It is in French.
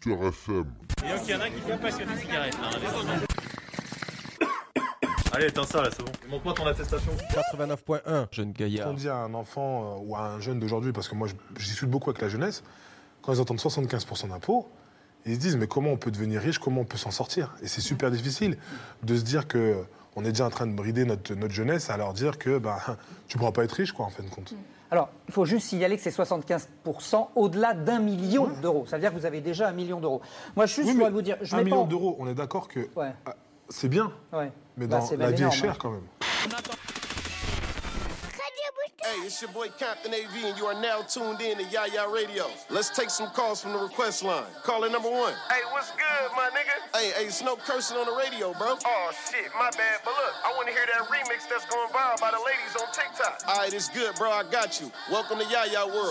Booster FM. Et donc il y en a qui fument pas que des cigarettes là. Allez, éteins ça là, c'est bon. Montre-moi ton attestation. 89.1, jeune gaillard. On dit à un enfant ou à un jeune d'aujourd'hui, parce que moi je discute beaucoup avec la jeunesse, quand ils entendent 75% d'impôts, ils se disent mais comment on peut devenir riche, comment on peut s'en sortir? Et c'est super difficile de se dire que on est déjà en train de brider notre jeunesse à leur dire que tu pourras pas être riche quoi en fin de compte. Alors, il faut juste signaler que c'est 75% au-delà d'1 million d'euros. Ça veut dire que vous avez déjà 1 million d'euros. Moi, je voudrais vous dire... 1 million d'euros, on est d'accord que c'est bien, mais la vie est chère quand même. Hey, it's your boy Captain AV, and you are now tuned in to Yaya Radio. Let's take some calls from the request line. Caller number 1. Hey, what's good, my nigga? Hey, it's no cursing on the radio, bro. Oh, shit, my bad. But look, I want to hear that remix that's going viral by the ladies on TikTok. All right, it's good, bro. I got you. Welcome to Yaya World.